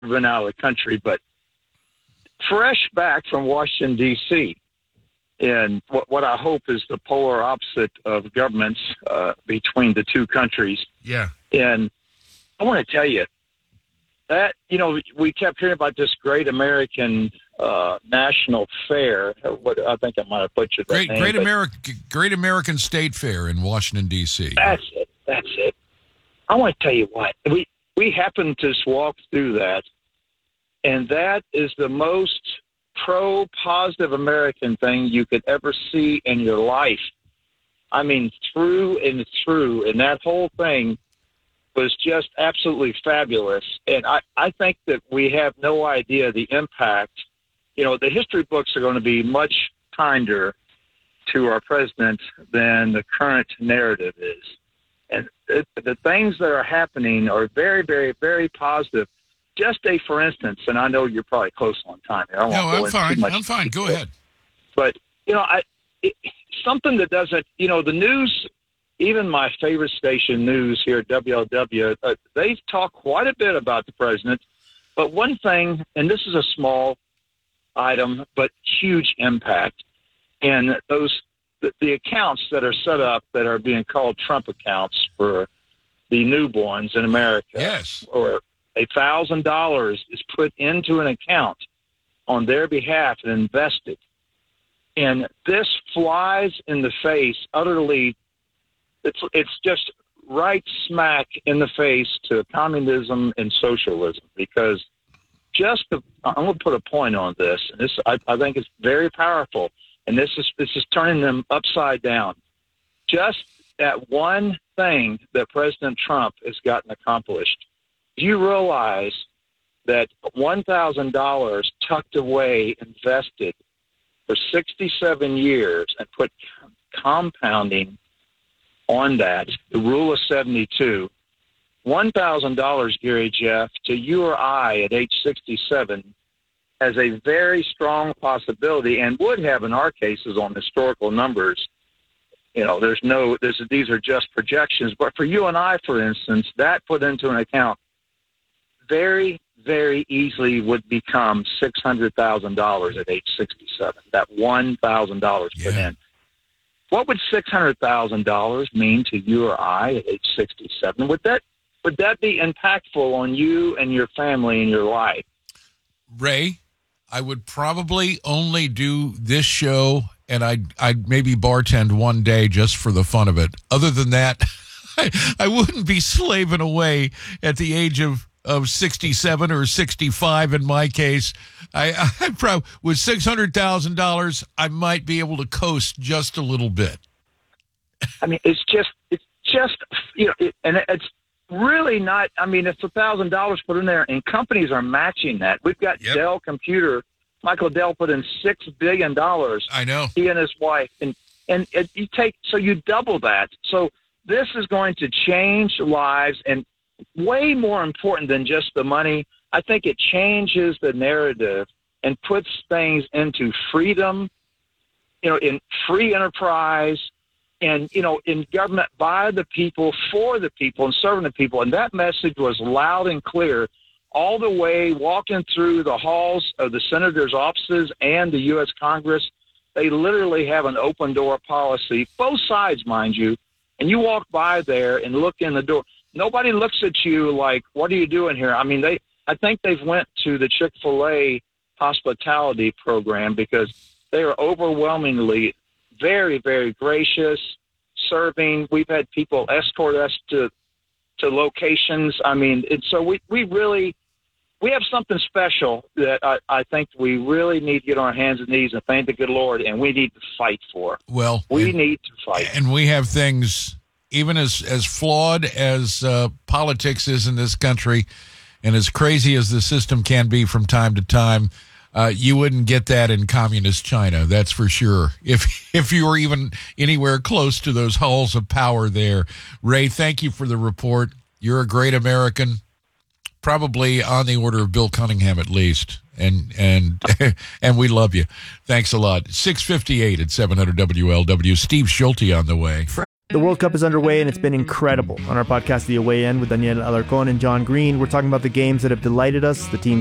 been out of the country, but fresh back from Washington, D.C., in what I hope is the polar opposite of governments between the two countries. Yeah. And I want to tell you that, we kept hearing about this Great American National Fair. What I think I might have butchered that name. Great American State Fair in Washington, D.C. That's it. I want to tell you what. We happened to just walk through that, and that is the most pro-positive American thing you could ever see in your life. I mean, through and through, and that whole thing was just absolutely fabulous. And I think that we have no idea the impact. The history books are going to be much kinder to our president than the current narrative is. And the things that are happening are very, very, very positive. Just for instance, and I know you're probably close on time here. I'm fine. I'm fine. Go ahead. But, something that doesn't, the news, even my favorite station, news here at WLW, they talk quite a bit about the president. But one thing, and this is a small item, but huge impact, and the accounts that are set up that are being called Trump accounts for the newborns in America. Yes. Or $1,000 is put into an account on their behalf and invested. And this flies in the face utterly. It's just right smack in the face to communism and socialism, because I'm going to put a point on this. And this, I think it's very powerful. And this is turning them upside down. Just that one thing that President Trump has gotten accomplished. Do you realize that $1,000 tucked away, invested for 67 years, and put compounding on that, the rule of 72, $1,000, Gary Jeff, to you or I at age 67 has a very strong possibility, and would have in our cases on historical numbers. These are just projections. But for you and I, for instance, that put into an account very, very easily would become $600,000 at age 67. That $1,000 put in. What would $600,000 mean to you or I at age 67? Would that be impactful on you and your family and your life? Ray, I would probably only do this show, and I'd maybe bartend one day just for the fun of it. Other than that, I wouldn't be slaving away at the age of 67 or 65 in my case. I probably, with $600,000, I might be able to coast just a little bit. I mean, it's just and it's really not. I mean, it's $1,000 put in there, and companies are matching that. We've got Dell Computer. Michael Dell put in $6 billion. I know. He and his wife, and you double that. So this is going to change lives, and way more important than just the money. I think it changes the narrative and puts things into freedom, in free enterprise, and, in government by the people, for the people, and serving the people. And that message was loud and clear all the way walking through the halls of the senators' offices and the U.S. Congress. They literally have an open door policy, both sides, mind you. And you walk by there and look in the door. Nobody looks at you like, what are you doing here? I mean, I think they've went to the Chick-fil-A hospitality program, because they are overwhelmingly very, very gracious, serving. We've had people escort us to locations. I mean, so we have something special that I think we really need to get on our hands and knees and thank the good Lord, and we need to fight for. Well, we need to fight. And we have things, even as flawed as politics is in this country, and as crazy as the system can be from time to time, you wouldn't get that in communist China, that's for sure, if you were even anywhere close to those halls of power there. Ray, thank you for the report. You're a great American, probably on the order of Bill Cunningham at least, and and we love you. Thanks a lot. 6:58 at 700 WLW. Steve Schulte on the way. The World Cup is underway, and it's been incredible. On our podcast, The Away End, with Daniel Alarcón and John Green, we're talking about the games that have delighted us, the teams